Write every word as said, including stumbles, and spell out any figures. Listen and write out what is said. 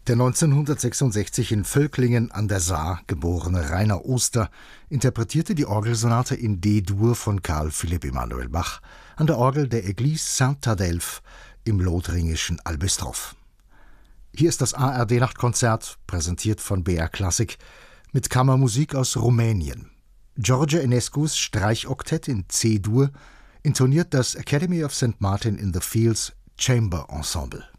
Der neunzehnhundertsechsundsechzig in Völklingen an der Saar geborene Rainer Oster interpretierte die Orgelsonate in D-Dur von Carl Philipp Emanuel Bach an der Orgel der Église Saint-Adelph im lothringischen Albistroff. Hier ist das A R D-Nachtkonzert, präsentiert von B R Klassik, mit Kammermusik aus Rumänien. George Enescus Streichoktett in C-Dur intoniert das Academy of Saint Martin in the Fields Chamber Ensemble.